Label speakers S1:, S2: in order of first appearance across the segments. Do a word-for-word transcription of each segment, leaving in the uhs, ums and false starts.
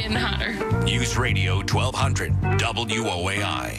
S1: getting hotter.
S2: News Radio twelve hundred W O A I.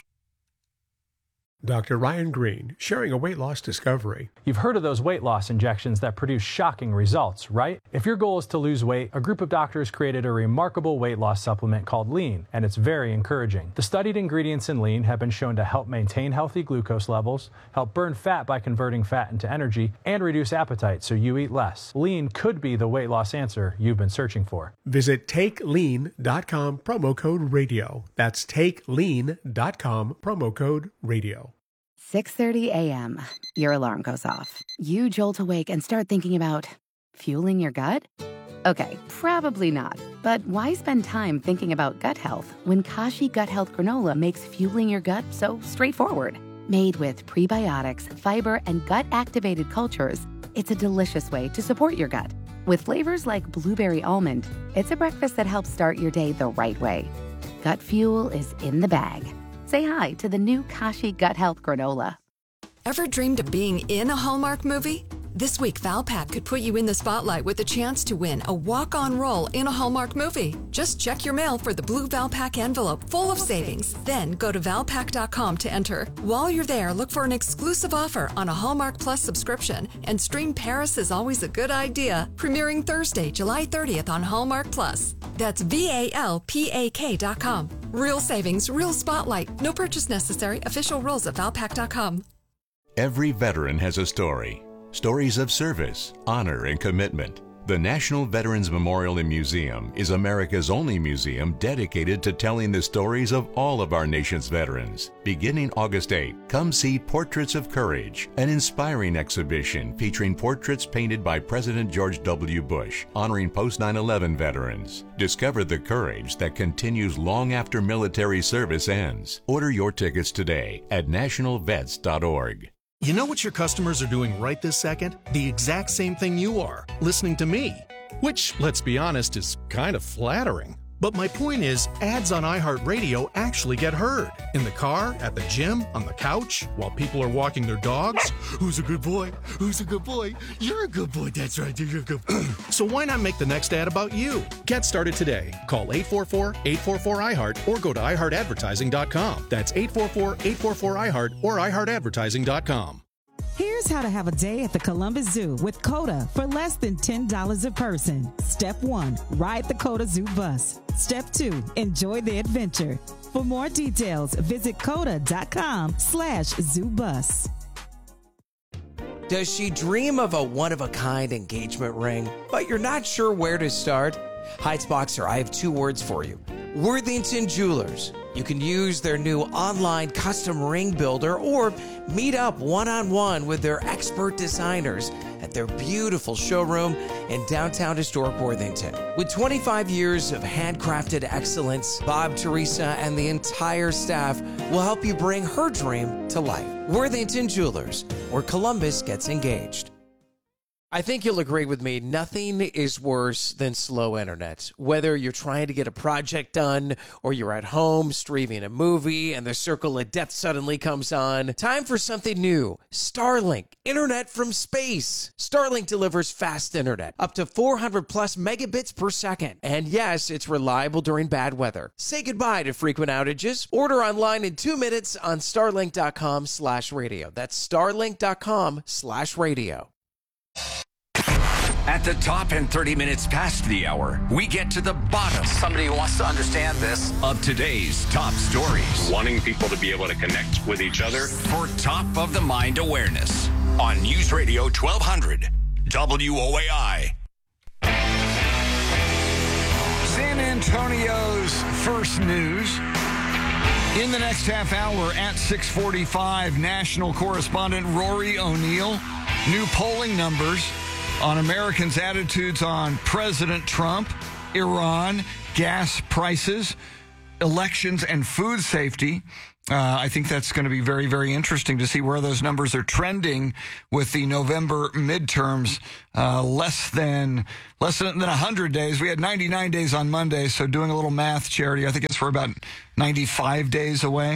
S3: Doctor Ryan Green, sharing a weight loss discovery.
S4: You've heard of those weight loss injections that produce shocking results, right? If your goal is to lose weight, a group of doctors created a remarkable weight loss supplement called Lean, and it's very encouraging. The studied ingredients in Lean have been shown to help maintain healthy glucose levels, help burn fat by converting fat into energy, and reduce appetite so you eat less. Lean could be the weight loss answer you've been searching for.
S3: Visit take lean dot com, promo code radio. That's take lean dot com, promo code radio.
S5: six thirty a.m. Your alarm goes off. You jolt awake and start thinking about fueling your gut? Okay, probably not. But why spend time thinking about gut health when Kashi Gut Health Granola makes fueling your gut so straightforward? Made with prebiotics, fiber, and gut-activated cultures, it's a delicious way to support your gut. With flavors like blueberry almond, it's a breakfast that helps start your day the right way. Gut fuel is in the bag. Say hi to the new Kashi Gut Health Granola.
S6: Ever dreamed of being in a Hallmark movie? This week, Valpak could put you in the spotlight with a chance to win a walk-on role in a Hallmark movie. Just check your mail for the blue Valpak envelope full of savings. Then go to valpak dot com to enter. While you're there, look for an exclusive offer on a Hallmark Plus subscription and stream Paris is Always a Good Idea, premiering Thursday, July thirtieth on Hallmark Plus. That's V A L P A K dot com. Real savings, real spotlight. No purchase necessary. Official rules at valpak dot com.
S7: Every veteran has a story. Stories of service, honor, and commitment. The National Veterans Memorial and Museum is America's only museum dedicated to telling the stories of all of our nation's veterans. Beginning August eighth, come see Portraits of Courage, an inspiring exhibition featuring portraits painted by President George W. Bush, honoring post nine eleven veterans. Discover the courage that continues long after military service ends. Order your tickets today at national vets dot org.
S8: You know what your customers are doing right this second? The exact same thing you are, listening to me. Which, let's be honest, is kind of flattering. But my point is, ads on iHeartRadio actually get heard. In the car, at the gym, on the couch, while people are walking their dogs. Who's a good boy? Who's a good boy? You're a good boy. That's right. You're a good boy. So why not make the next ad about you? Get started today. Call eight four four, eight four four, I heart or go to i heart advertising dot com. That's eight four four, eight four four, I heart or i heart advertising dot com.
S9: Here's how to have a day at the Columbus Zoo with COTA for less than ten dollars a person. Step one, ride the COTA Zoo bus. Step two, enjoy the adventure. For more details, visit coda dot com slash zoo bus.
S10: Does she dream of a one-of-a-kind engagement ring, but you're not sure where to start? Heights-Boxer, I have two words for you. Worthington Jewelers. You can use their new online custom ring builder or meet up one-on-one with their expert designers at their beautiful showroom in downtown historic Worthington. With twenty-five years of handcrafted excellence, Bob, Teresa, and the entire staff will help you bring her dream to life. Worthington Jewelers, where Columbus gets engaged. I think you'll agree with me, nothing is worse than slow internet. Whether you're trying to get a project done or you're at home streaming a movie and the circle of death suddenly comes on, time for something new. Starlink, internet from space. Starlink delivers fast internet, up to four hundred plus megabits per second. And yes, it's reliable during bad weather. Say goodbye to frequent outages. Order online in two minutes on starlink dot com slash radio. That's starlink dot com slash radio.
S2: At the top and thirty minutes past the hour, we get to the bottom.
S11: Somebody who wants to understand this.
S2: Of today's top stories.
S12: Wanting people to be able to connect with each other.
S2: For top of the mind awareness on News Radio twelve hundred W O A I.
S13: San Antonio's first news. In the next half hour at six forty-five, national correspondent Rory O'Neill. New polling numbers on Americans' attitudes on President Trump, Iran, gas prices, elections, and food safety. Uh, I think that's going to be very, very interesting to see where those numbers are trending with the November midterms. Uh, less than less than, than one hundred days. We had ninety-nine days on Monday, so doing a little math, Charity, I think it's for about ninety-five days away.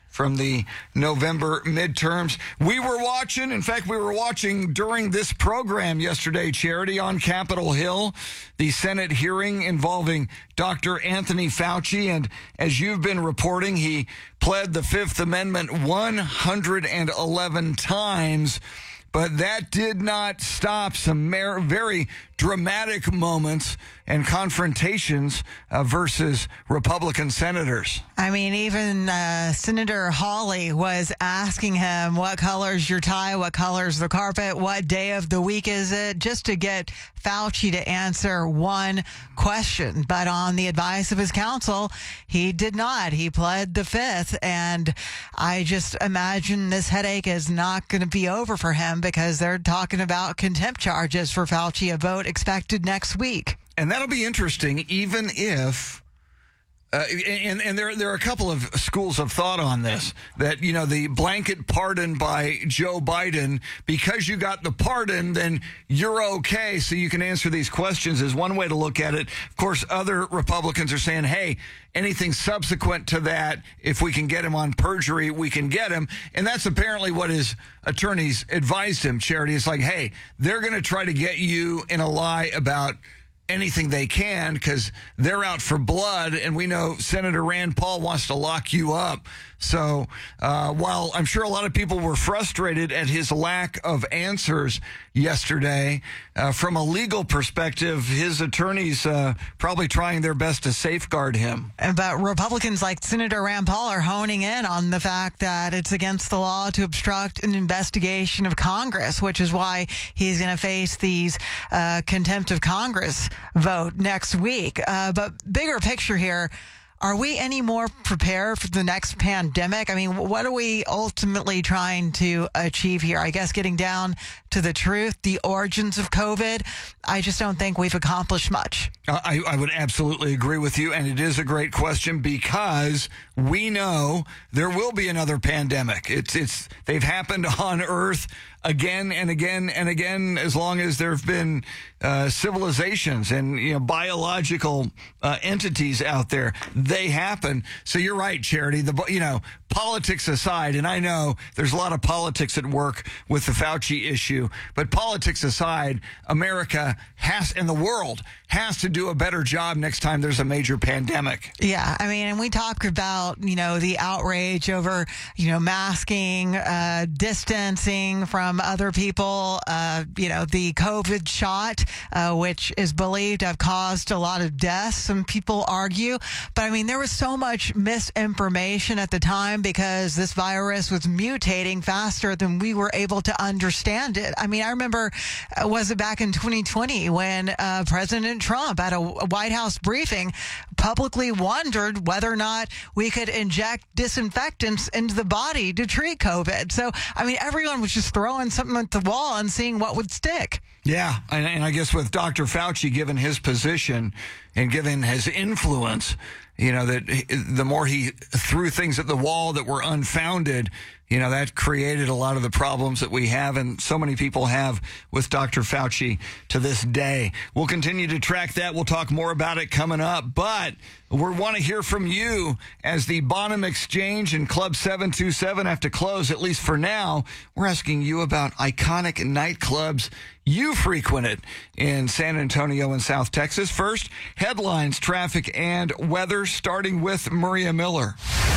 S13: from the November midterms. We were watching, in fact, we were watching during this program yesterday, Charity, on Capitol Hill, the Senate hearing involving Doctor Anthony Fauci. And as you've been reporting, he pled the Fifth Amendment one hundred eleven times. But that did not stop some mer- very dramatic moments and confrontations uh, versus Republican senators.
S1: I mean, even uh, Senator Hawley was asking him, what color's your tie? What color's the carpet? What day of the week is it? Just to get Fauci to answer one question. But on the advice of his counsel, he did not. He pled the fifth. And I just imagine this headache is not going to be over for him, because they're talking about contempt charges for Fauci, a vote expected next week.
S13: And that'll be interesting, even if, uh, and, and there, there are a couple of schools of thought on this, that, you know, the blanket pardon by Joe Biden, because you got the pardon, then you're okay, so you can answer these questions, is one way to look at it. Of course, other Republicans are saying, hey, anything subsequent to that, if we can get him on perjury, we can get him. And that's apparently what his attorneys advised him, Charity. It's like, hey, they're going to try to get you in a lie about anything they can, because they're out for blood, and we know Senator Rand Paul wants to lock you up. So uh, while I'm sure a lot of people were frustrated at his lack of answers yesterday, uh, from a legal perspective, his attorneys uh, probably trying their best to safeguard him.
S1: But Republicans like Senator Rand Paul are honing in on the fact that it's against the law to obstruct an investigation of Congress, which is why he's going to face these uh, contempt of Congress vote next week. Uh, but bigger picture here, are we any more prepared for the next pandemic? I mean, what are we ultimately trying to achieve here? I guess getting down to the truth, the origins of COVID. I just don't think we've accomplished much.
S13: I, I would absolutely agree with you, and it is a great question, because we know there will be another pandemic. It's it's they've happened on Earth again and again and again, as long as there have been uh, civilizations and, you know, biological uh, entities out there. They happen. So you're right, Charity. The you know politics aside, and I know there's a lot of politics at work with the Fauci issue, but politics aside, America has, and the world has to do a better job next time there's a major pandemic.
S1: Yeah, I mean, and we talk about, you know, the outrage over, you know, masking, uh, distancing from other people, uh, you know, the COVID shot, uh, which is believed to have caused a lot of deaths, some people argue. But I mean, there was so much misinformation at the time because this virus was mutating faster than we were able to understand it. I mean, I remember, uh, was it back in twenty twenty when uh, President Trump at a White House briefing publicly wondered whether or not we could inject disinfectants into the body to treat COVID. So, I mean, everyone was just throwing something at the wall and seeing what would stick.
S13: Yeah, and, and I guess with Doctor Fauci, given his position and given his influence, you know, that the more he threw things at the wall that were unfounded, you know, that created a lot of the problems that we have and so many people have with Doctor Fauci to this day. We'll continue to track that. We'll talk more about it coming up, but we want to hear from you as the Bonham Exchange and Club seven two seven have to close, at least for now. We're asking you about iconic nightclubs you frequented in San Antonio and South Texas. First, headlines, traffic, and weather, starting with Maria Miller.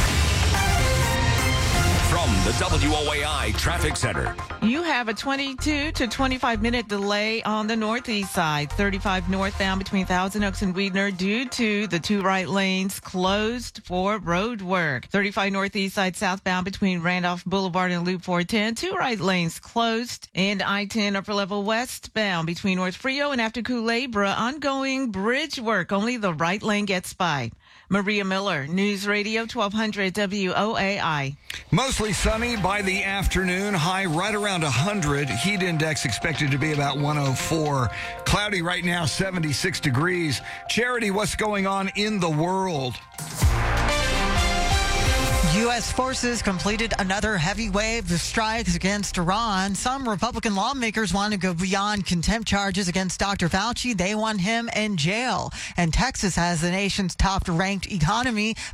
S2: From the W O A I Traffic Center.
S14: You have a twenty-two to twenty-five minute delay on the northeast side, thirty-five northbound between Thousand Oaks and Weidner due to the two right lanes closed for road work. thirty-five northeast side southbound between Randolph Boulevard and Loop four ten, two right lanes closed. And I ten upper level westbound between North Frio and after Culebra, ongoing bridge work. Only the right lane gets by. Maria Miller, News Radio twelve hundred W O A I.
S13: Mostly sunny by the afternoon, high right around one hundred. Heat index expected to be about one oh four. Cloudy right now, seventy-six degrees. Charity, what's going on in the world?
S1: U S forces completed another heavy wave of strikes against Iran. Some Republican lawmakers want to go beyond contempt charges against Doctor Fauci. They want him in jail. And Texas has the nation's top-ranked economy,